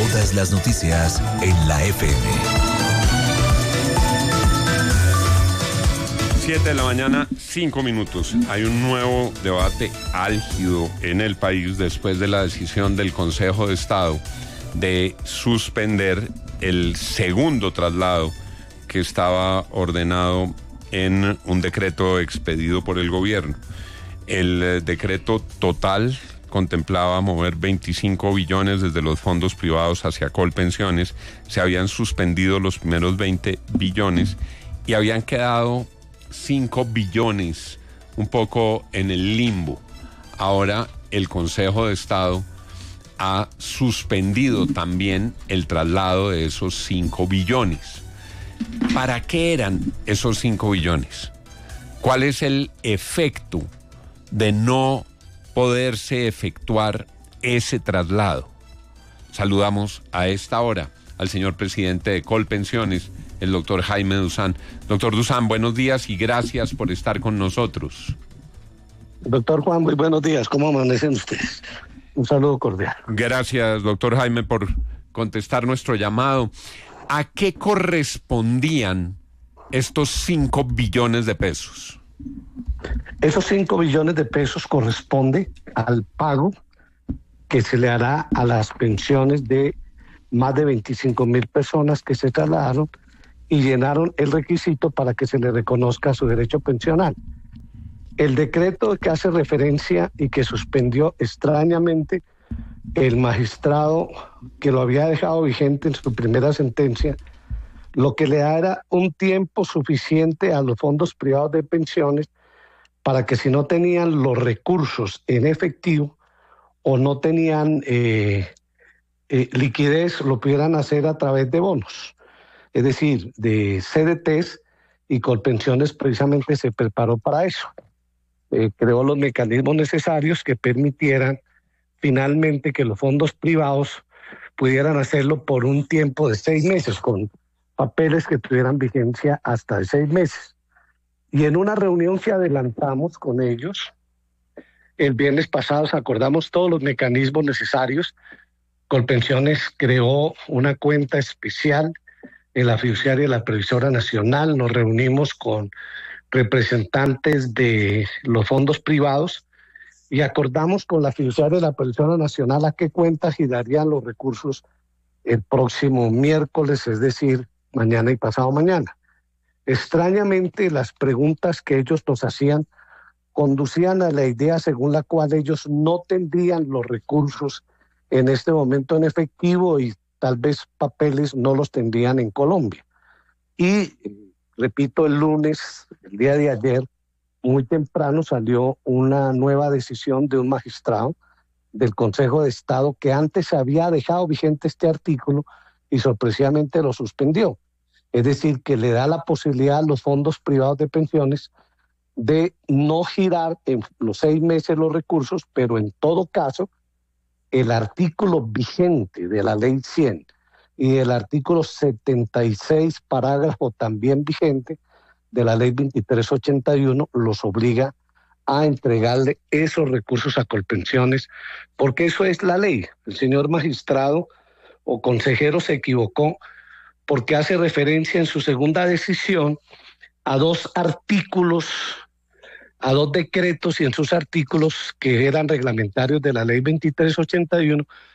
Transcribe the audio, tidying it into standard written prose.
Todas las noticias en la FM. 7 de la mañana, 5 minutos. Hay un nuevo debate álgido en el país después de la decisión del Consejo de Estado de suspender el segundo traslado que estaba ordenado en un decreto expedido por el gobierno. El decreto total contemplaba mover 25 billones desde los fondos privados hacia Colpensiones. Se habían suspendido los primeros 20 billones y habían quedado 5 billones un poco en el limbo. Ahora el Consejo de Estado ha suspendido también el traslado de esos 5 billones. ¿Para qué eran esos 5 billones? ¿Cuál es el efecto de no poderse efectuar ese traslado? Saludamos a esta hora al señor presidente de Colpensiones, el doctor Jaime Duzán. Doctor Duzán, buenos días y gracias por estar con nosotros. Doctor Juan, muy buenos días. ¿Cómo amanecen ustedes? Un saludo cordial. Gracias, doctor Jaime, por contestar nuestro llamado. ¿A qué correspondían estos 5 billones de pesos? Esos 5 billones de pesos corresponde al pago que se le hará a las pensiones de más de 25,000 personas que se trasladaron y llenaron el requisito para que se le reconozca su derecho pensional. El decreto que hace referencia y que suspendió extrañamente el magistrado que lo había dejado vigente en su primera sentencia, lo que le da era un tiempo suficiente a los fondos privados de pensiones para que si no tenían los recursos en efectivo o no tenían liquidez, lo pudieran hacer a través de bonos, es decir, de CDTs, y Colpensiones precisamente se preparó para eso. Creó los mecanismos necesarios que permitieran finalmente que los fondos privados pudieran hacerlo por un tiempo de 6 meses, con papeles que tuvieran vigencia hasta de 6 meses. Y en una reunión que adelantamos con ellos, el viernes pasado acordamos todos los mecanismos necesarios. Colpensiones creó una cuenta especial en la fiduciaria de la Previsora Nacional. Nos reunimos con representantes de los fondos privados y acordamos con la fiduciaria de la Previsora Nacional a qué cuenta girarían los recursos el próximo miércoles, es decir, mañana y pasado mañana. Extrañamente, las preguntas que ellos nos hacían conducían a la idea según la cual ellos no tendrían los recursos en este momento en efectivo y tal vez papeles no los tendrían en Colombia. Y, repito, el lunes, el día de ayer, muy temprano salió una nueva decisión de un magistrado del Consejo de Estado que antes había dejado vigente este artículo y sorpresivamente lo suspendió. Es decir, que le da la posibilidad a los fondos privados de pensiones de no girar en los 6 meses los recursos, pero en todo caso, el artículo vigente de la Ley 100 y el artículo 76, parágrafo también vigente de la Ley 2381, los obliga a entregarle esos recursos a Colpensiones, porque eso es la ley. El señor magistrado o consejero se equivocó porque hace referencia en su segunda decisión a 2 artículos, a 2 decretos y en sus artículos que eran reglamentarios de la Ley 2381,